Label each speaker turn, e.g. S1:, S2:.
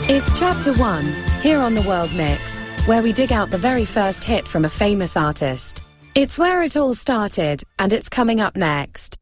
S1: It's Chapter 1, here on the World Mix, where we dig out the very first hit from a famous artist. It's where it all started, and it's coming up next.